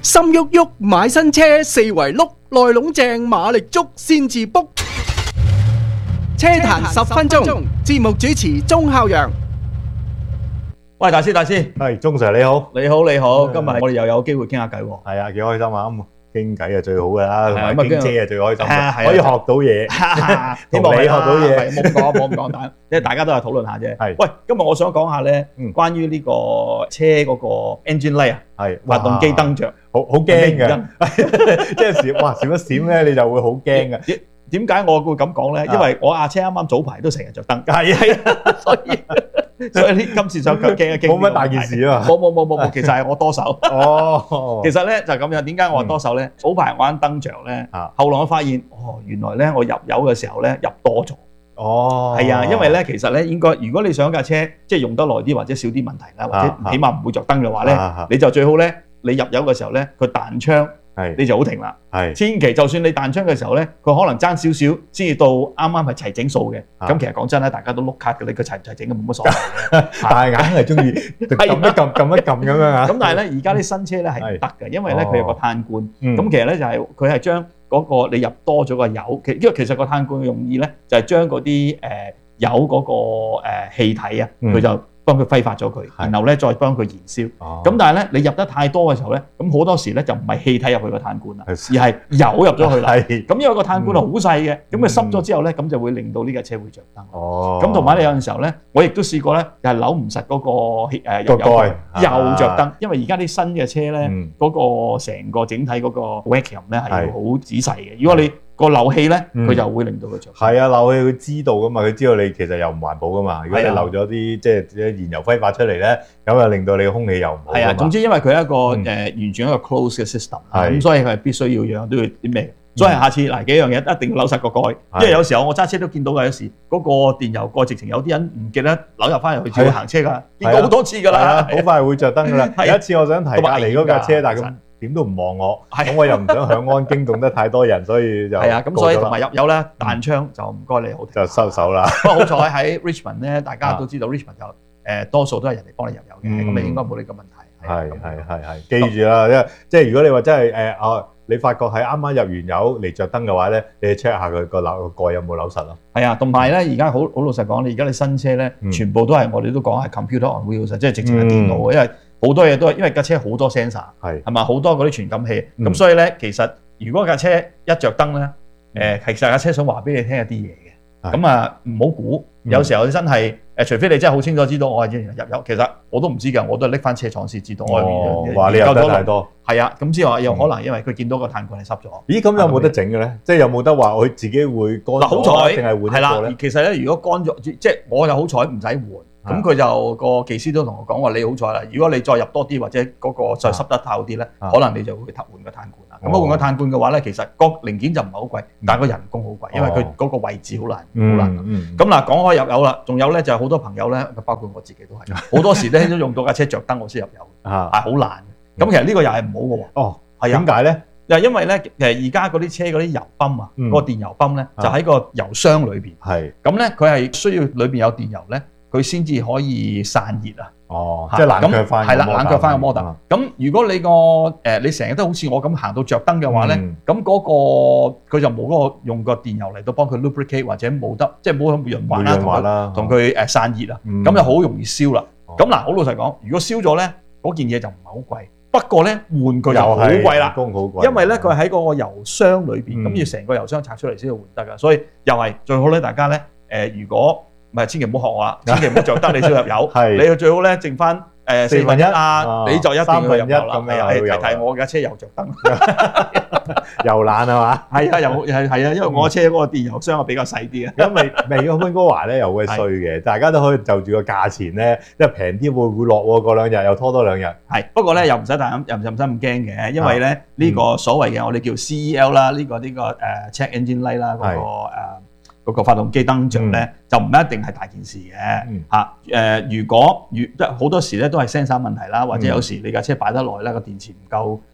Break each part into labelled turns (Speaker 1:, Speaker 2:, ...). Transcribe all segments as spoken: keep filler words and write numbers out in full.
Speaker 1: 心喐喐買新車，四圍碌，內籠正馬力足先至 book。車壇十分鐘，節目主持鐘孝陽。
Speaker 2: 喂，大師大師，
Speaker 3: 係鐘 Sir 你好，
Speaker 2: 你好你好，今日我哋又有機會傾下偈喎。
Speaker 3: 係啊，幾開心啊！咁傾偈係最好㗎啦，同埋傾車係最開心嘅，
Speaker 2: 係啊係啊
Speaker 3: 可以學到嘢，同你學到嘢。
Speaker 2: 冇咁講冇咁講，但即係大家都係討論下啫。
Speaker 3: 係，
Speaker 2: 喂，今日我想講下咧，
Speaker 3: 嗯
Speaker 2: 關於呢個車嗰個 engine light 啊，
Speaker 3: 係
Speaker 2: 發動機燈着，
Speaker 3: 好好驚嘅，即係閃哇閃一閃咧，你就會好驚嘅。
Speaker 2: 點點解我會咁講咧？因為我架車啱啱早排都成日着燈，係係，所以所以呢今次想驚一驚。
Speaker 3: 冇乜大件事啊嘛。
Speaker 2: 冇冇冇冇冇，其實係我多手。
Speaker 3: 哦，
Speaker 2: 其實咧就係咁樣，點解我話多手咧？早排我間燈着咧，後來我發現，哦，原來咧我入油嘅時候咧入多咗。
Speaker 3: 哦，
Speaker 2: 係啊，因為咧其實咧應該，如果你想架車即係用得耐啲或者少啲問題啦，或者起碼唔會着燈嘅話咧，你就最好咧，你入油嘅時候咧，佢彈窗。係，你就好停啦。係，千祈就算你彈窗嘅時候咧，佢可能爭少少先至到啱啱係齊整數嘅。咁其實講真咧，大家都碌卡嘅，你佢齊唔齊整都冇乜所謂嘅。但係硬係中意撳一撳撳一撳咁樣啊。咁但係咧，而家啲新車咧係唔得嘅，因為咧佢有個碳罐。咁其實咧就係佢係將嗰個你入多咗個油，其因為其實個碳罐嘅用意咧就係將嗰啲誒油嗰個誒氣體啊，佢就幫佢揮發咗佢，然後咧再幫佢燃燒。咁但係咧，你入得太多嘅時候咧，咁好多時咧就唔係氣體入去個碳罐啦，而係油入咗去啦。咁因為個碳罐係好細嘅，咁佢濕咗之後咧，咁就會令到呢架車會着燈。哦。咁同埋你有陣時候咧，我亦都試過咧，又係扭唔實嗰個誒油蓋，又着燈。因為而家啲新嘅車咧，嗰個成個整體嗰個 vacuum 咧係好仔細嘅。如果你個漏氣咧，佢就會令到佢着。係啊，
Speaker 3: 漏氣佢知道噶嘛，佢知道你其實又唔環保噶嘛。如果你漏咗啲即係燃油揮發出嚟咧，咁就令到你嘅空氣又唔好。係啊，
Speaker 2: 總之因為佢係一個誒完全一個 close 嘅 system，咁所以佢係必須要樣樣都要啲咩。所以下次嗱幾樣嘢一定要扭實個蓋，因為有時候我揸車都見到嘅，有時嗰個電油蓋直情有啲人唔記得扭入翻入去照行車㗎，見過好多次㗎啦，
Speaker 3: 好快會着燈㗎啦。有一次我想提隔離嗰架車，但係咁。點都唔望我，咁我又唔想響安驚動得太多人，所以就
Speaker 2: 係啊，咁所以同埋入油咧彈窗就唔該你好，
Speaker 3: 就收手啦。
Speaker 2: 不過好彩喺 Richmond 咧，大家都知道 Richmond 就誒多數都係人哋幫你入油嘅，咁你應該冇呢個問題。
Speaker 3: 係係係係，記住啦，因為即係如果你話真係誒啊，你發覺係啱啱入完油嚟着燈嘅話咧，你 check 下佢個扭個蓋有冇扭實咯。係
Speaker 2: 啊，同埋咧而家好好老實講，你而家你新車咧全部都係我哋都講係 computer on wheels，即係直情係電腦嘅，因為好多嘢都係，因為架車好多 sensor， 係係嘛，好多嗰啲傳感器，咁、嗯、所以咧，其實如果架車一着燈咧，誒、呃，其實架車想話俾你聽一啲嘢嘅，咁啊唔好估，有時候真係誒，除非你真係好清楚知道我係入油，其實我都唔知㗎，我都係拎翻車廠先知道。
Speaker 3: 哦，話你入得太多，
Speaker 2: 係啊，咁之後有可能因為佢見到個碳罐係濕咗。
Speaker 3: 咦，咁有冇得整嘅咧？即係有冇得話佢自己會乾咗？
Speaker 2: 好彩
Speaker 3: 定係換一個咧？
Speaker 2: 係啦，其實咧，如果乾咗，即係我就好彩唔使換。咁佢就個技師都同我講話，你好彩啦！如果你再入多啲或者嗰個再濕得太好啲咧，可能你就會換個碳罐啦。咁啊換個碳罐嘅話咧，其實個零件就唔係好貴，但係個人工好貴，因為佢嗰個位置好難，好難。咁嗱，講開入油啦，仲有咧就係好多朋友咧，包括我自己都係，好多時咧都用到架車着燈我先入油，係好難。咁其實呢個又係唔好嘅喎。哦，係啊。點解咧？就因為咧，誒而家嗰啲車嗰啲油泵啊，嗰個電油泵咧，就喺個油箱裏邊。係。咁咧，佢係需要裏邊有電油咧。佢先至可以散熱啊！哦，即係冷卻翻，係啦，冷卻翻個摩打。咁如果你個誒你成日都好似我咁行到着燈嘅話咧，咁嗰個佢就冇嗰個用個電油嚟到幫佢 lubricate 或者冇得即係冇咁潤滑啦，同佢誒散熱啊，咁就好容易燒啦。咁嗱，好老實講，如果燒咗咧，嗰件嘢就唔係好貴。不過咧，換佢就好貴啦，因為咧佢喺嗰個油箱裏邊，咁要成個油箱拆出嚟先至換得噶。所以又係最好咧，大家咧誒，如果唔係，千祈唔好學我啦！千祈唔好着燈，你先入油。你最好咧，剩翻誒四分一啊，你就一定要入油啦。係啊，提提我架車又着燈，
Speaker 3: 又懶係嘛？
Speaker 2: 係啊，又係係啊，因為我車嗰個電油箱比較細啲啊。
Speaker 3: 咁未未嗰溫哥華咧又會衰嘅，大家都可以就住個價錢咧，即係平啲會會落喎。過兩日又拖多兩日。係，不過咧又唔使大咁，又唔使咁驚嘅，因為咧呢個所謂嘅我哋叫 C E L 啦，呢個呢個誒 check engine light 啦，嗰個誒。嗰個發動機燈着咧、嗯、就唔一定係大件事嘅嚇。誒、嗯呃，如果如即係好多時咧都係 sensor 問題啦，或者有時你架車擺得耐啦，個電池唔夠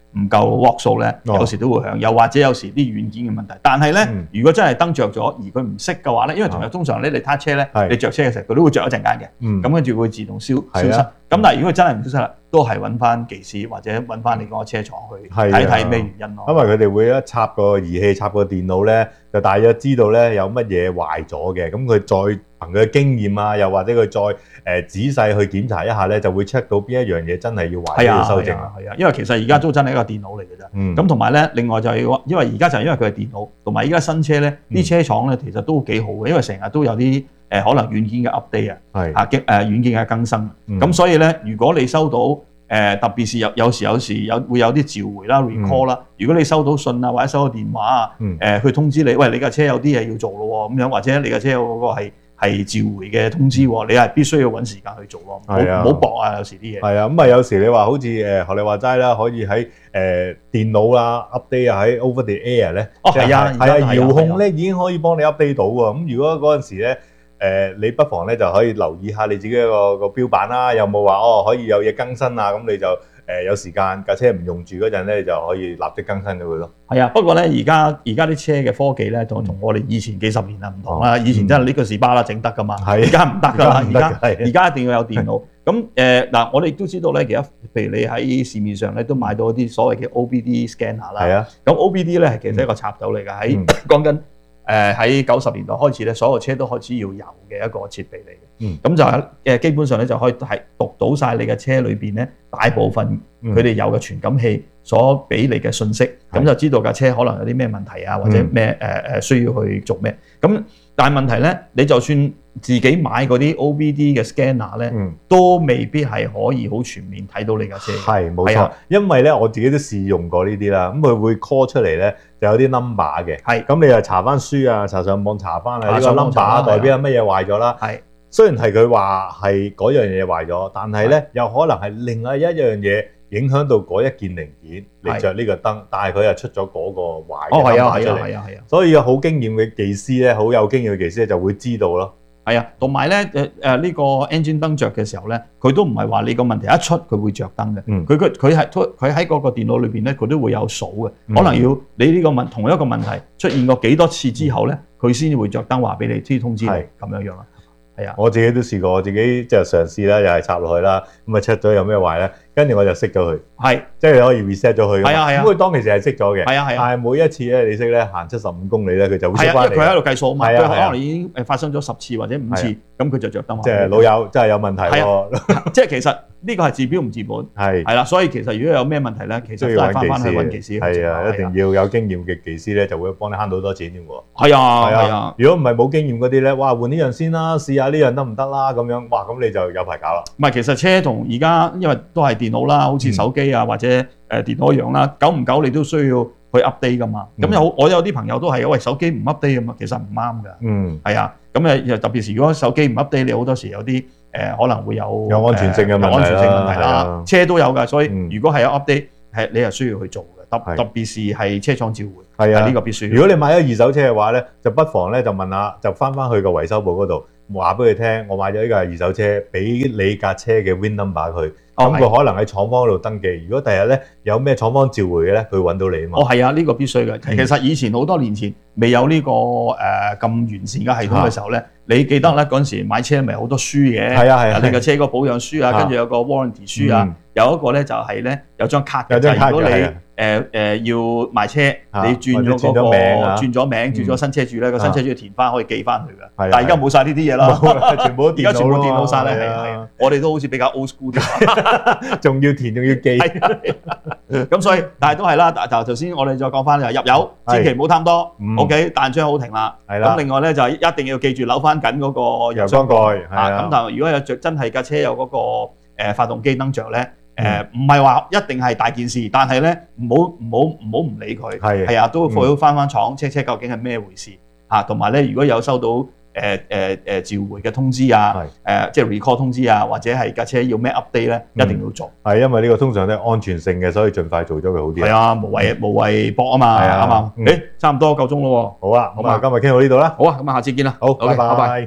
Speaker 2: 唔夠 watt 數咧，有時都會響，又或者有時啲軟件嘅問題。但係咧，
Speaker 3: 嗯
Speaker 2: 如果真係燈着咗，而佢唔熄嘅話咧，因為同埋通常咧你撻車咧，你着車嘅時候佢都會着一陣間嘅，
Speaker 3: 嗯
Speaker 2: 咁跟住會自動消消
Speaker 3: 係啊
Speaker 2: 失。咁但係如果佢真係唔消失啦，都係揾翻技師或者揾翻你嗰個車廠去睇睇咩原因咯。
Speaker 3: 因為佢哋會一插個儀器、插個電腦咧，就大約知道咧有乜嘢壞咗嘅。咁佢再憑佢嘅經驗啊，又或者佢再誒、呃、仔細去檢查一下咧，就會 check 到邊一樣嘢真係要壞要修正。
Speaker 2: 係啊，係啊，因為其實而家都真係一個電腦嚟嘅啫。
Speaker 3: 嗯。
Speaker 2: 咁同埋咧，另外就係話，因為而家就係因為佢係電腦，同埋而家新車咧，啲車廠咧其實都幾好嘅，因為成日都有啲。誒可能軟件嘅 update 啊，係啊嘅誒軟件嘅更新，咁、嗯、所以咧，如果你收到誒、呃、特別是有有時有時有會有啲召回啦 recall 啦、嗯，如果你收到信啊或者收到電話啊，誒、嗯呃、去通知你，喂你架車有啲嘢要做咯喎，咁樣或者你架車有嗰個係係召回嘅通知喎，你係必須要揾時間去做咯，唔好唔好搏啊！有時啲嘢
Speaker 3: 係啊，咁啊有時你話好似誒學你話齋啦，可以喺誒、呃、電腦啊 update 啊喺 over the air 咧，
Speaker 2: 哦係啊
Speaker 3: 係啊遙控咧已經可以幫你 update 到喎，咁如果嗰陣時咧。誒、呃，你不妨咧就可以留意下你自己個個標板啦，有冇話哦可以有嘢更新啊？咁你就誒、呃、有時間架車唔用住嗰陣咧，就可以立即更新咗佢咯。
Speaker 2: 係啊，不過咧而家而家啲車嘅科技咧，同同我哋以前幾十年啊唔同啦。以前真係呢個士巴啦整得噶嘛，而家唔得㗎啦。而家而家一定要有電腦。咁誒嗱，我哋亦都知道咧，其實譬如你喺市面上咧都買到一啲所謂嘅 O B D scanner 啦。係啊。咁 O B D 咧係其實一個插頭嚟㗎，喺講緊。誒喺九十年代開始咧，所有車都開始要有嘅一個設備嚟嘅。嗯，咁就係誒基本上咧就可以係讀到晒你嘅車裏邊咧大部分佢哋有嘅傳感器所俾你嘅信息，咁、嗯、就知道架車可能有啲咩問題啊，或者咩誒誒需要去做咩。咁但係問題咧，你就算自己買嗰啲 O B D 嘅 scanner 咧、嗯，都未必係可以好全面睇到你架車。係冇錯，因為咧我自己都試用過呢啲啦，咁佢會 call 出嚟咧就有啲 number 嘅。係，咁你又查翻書啊，查上網查翻啊，呢個 number 代表乜嘢壞咗啦。係，雖然係佢話係嗰樣嘢壞咗，但係咧又可能係另外一樣嘢影響到嗰一件零件，你着呢個燈，但係佢又出咗嗰個壞嘅 number 出嚟。哦，係啊，係啊，係啊。所以有好經驗嘅技師咧，好有經驗嘅技師咧就會知道咯。係啊，同埋咧誒誒呢個 engine 燈着嘅時候咧，佢都唔係話你個問題一出佢會着燈嘅。嗯。佢佢佢係佢喺嗰個電腦裏邊咧，佢都會有數嘅、嗯。可能要你呢個問同一個問題出現過幾多次之後咧，佢先至會着燈話俾你知通知你咁樣樣啦。係啊，我自己都試過，我自己就嘗試啦，又係插落去啦，咁啊 check 咗有咩壞咧，跟住我就熄咗佢。係，即係你可以 reset 咗佢。係啊係啊。咁佢當其時係熄咗嘅。係啊係啊。但係每一次咧，你熄咧行七十五公里咧，佢就會熄翻嚟。係啊，佢喺度計數啊嘛。係啊係啊。佢可能已經誒發生咗十次或者五次，咁佢就着燈話。即係老友真係有問題喎。即係其實呢個係治標唔治本。係。係啦，所以其實如果有咩問題咧，其實都係翻翻去揾技師。係啊，一定要有經驗嘅技師咧，就會幫你慳到好多錢添喎。係啊係啊。如果唔係冇經驗嗰啲咧，哇換呢樣先啦，試下呢樣得唔得啦咁樣，哇咁你就有排搞啦。唔係，其實車同而家因為都係電腦啦，好似手機啊或者誒電腦一樣啦，久唔久你都需要去 update 噶嘛。咁有我有啲朋友都係，喂手機唔 update 咁啊，其實唔啱㗎。嗯，係啊，咁誒特別是如果手機唔 update，你好多時有啲誒可能會有有安全性嘅問題啦，安全性問題啦，車都有㗎。所以如果係有 update，係你係需要去做嘅，特特別是係車廠召回，係啊呢個必須。如果你買咗二手車嘅話咧，就不妨咧就問下，就翻翻去個維修部嗰度話俾佢聽，我買咗呢架二手車，俾你架車嘅 V I N number 佢。咁佢可能喺廠方嗰度登記。如果第日咧有咩廠方召回嘅咧，佢會揾到你啊嘛。哦，係啊，呢個必須嘅。其實以前好多年前未有呢個誒咁完善嘅系統嘅時候咧，你記得咧嗰陣時買車咪好多書嘅。係啊係啊。你架車個保養書啊，跟住有個 warranty 書啊，有一個咧就係咧有張卡嘅。有張卡嘅。如果你誒誒要賣車，你轉咗嗰個轉咗名，轉咗新車主咧，個新車主要填翻，可以寄翻去㗎。但係而家冇晒呢啲嘢啦，全部而家全部電腦晒咧，係係。我哋都好似比較 old school 啲，仲要填仲要記。咁所以，但係都係啦。就頭先我哋再講翻就入油，千祈唔好貪多。OK，彈窗好停啦。係啦。咁另外咧就一定要記住扭翻緊嗰個油箱蓋。係啊。咁但係如果有着真係架車有嗰個誒發動機燈着咧。誒唔係話一定係大件事，但係咧唔好唔好唔好唔理佢，係係啊，都要翻翻廠 check check究竟係咩回事嚇，同埋咧如果有收到誒誒誒召回嘅通知啊，誒即係 recall 通知啊，或者係架車要咩 update 咧，一定要做。係因為呢個通常都係安全性嘅，所以盡快做咗佢好啲。係啊，無謂無謂搏啊嘛，啱嘛？誒差唔多夠鐘咯喎。好啊，咁啊今日傾到呢度啦。好啊，咁啊下次見啦。好，拜拜。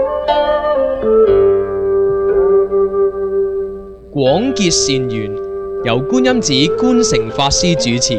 Speaker 4: 廣結善緣， 由觀音寺觀誠法師主持。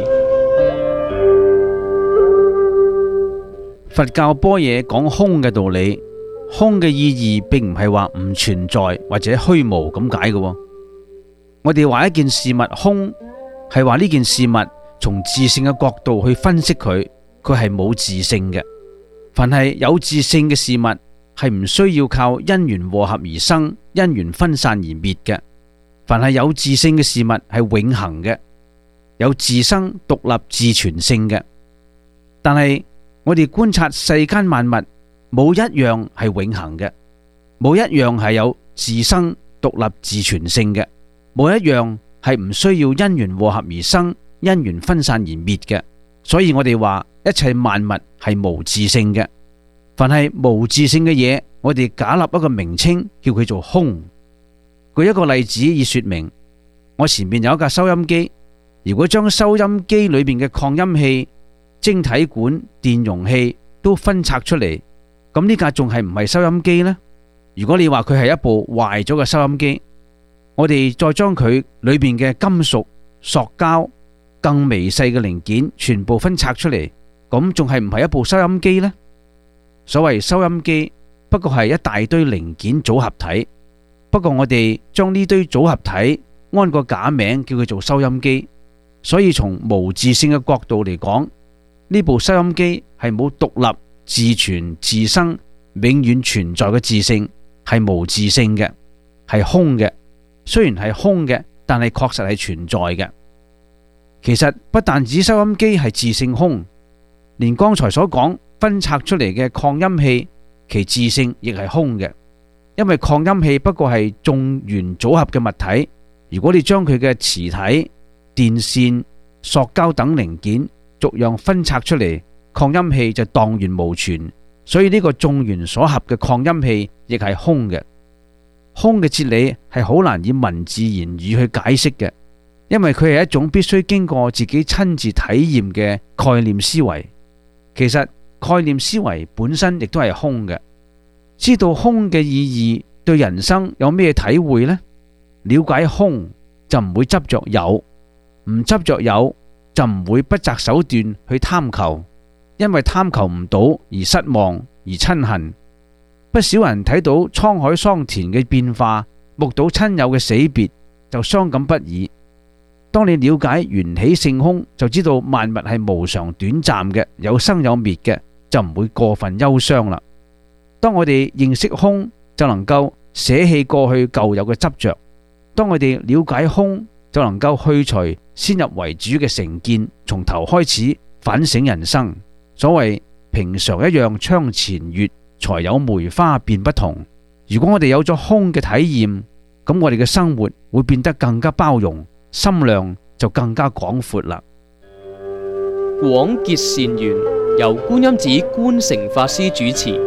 Speaker 5: 佛教般若講空嘅道理，空嘅意義並唔係話唔存在或者虛無咁解嘅。我哋話一件事物空，係話呢件事物從自性嘅角度去分析佢，佢係冇自性嘅。凡係有自性嘅事物，係唔需要靠因緣和合而生，因緣分散而滅嘅。凡係有自性嘅事物係永恆嘅，有自生獨立自存性嘅。但係我哋觀察世間萬物，冇一樣係永恆嘅，冇一樣係有自生獨立自存性嘅，冇一樣係唔需要因緣和合而生，因緣分散而滅嘅。所以我哋話一切萬物係無自性嘅。凡係無自性嘅嘢，我哋假立一個名稱，叫佢做空。舉一個例子以說明，我前面有一架收音機，如果將收音機裏邊嘅擴音器、晶體管、電容器都分拆出嚟，咁呢架仲係唔係收音機呢？如果你話佢係一部壞咗嘅收音機，我哋再將佢裏邊嘅金屬、塑膠、更微細嘅零件全部分拆出嚟，咁仲係唔係一部收音機呢？所謂收音機不過係一大堆零件組合體，不過我哋將呢堆組合體安個假名叫佢做收音機。所以從無自性嘅角度嚟講，呢部收音機係冇獨立自存自生永遠存在嘅自性，係無自性嘅，係空嘅。雖然係空嘅，但係確實係存在嘅。其實不但止收音機係自性空，連剛才所講分拆出嚟嘅擴音器，其自性亦係空嘅。因為擴音器不過係眾緣組合嘅物體，如果你將佢嘅磁體、電線、塑膠等零件逐樣分拆出嚟，擴音器就蕩然無存。所以呢個眾緣所合嘅擴音器亦係空嘅。空嘅哲理係好難以文字言語去解釋嘅，因為佢係一種必須經過自己親自體驗嘅概念思維。其實概念思維本身亦都係空嘅。知道空嘅意義對人生有咩體會呢？了解空就唔會執着有，唔執着有就唔會不擇手段去貪求，因為貪求唔到而失望而親恨。不少人睇到滄海桑田嘅變化，目睹親友嘅死別，就傷感不已。當你了解緣起性空，就知道萬物係無常短暫嘅，有生有滅嘅，就唔會過分憂傷啦。當我哋認識空，就能夠捨棄過去舊有嘅執着。當我哋了解空，就能夠去除先入為主嘅成見，從頭開始反省人生。所謂平常一樣窗前月，才有梅花變不同。如果我哋有咗空嘅體驗，咁我哋嘅生活會變得更加包容，心量就更加廣闊啦。
Speaker 4: 廣結善緣，由觀音寺觀誠法師主持。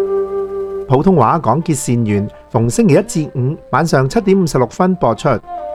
Speaker 6: 普通話廣結善緣，逢星期一至五晚上七點五十六分播出。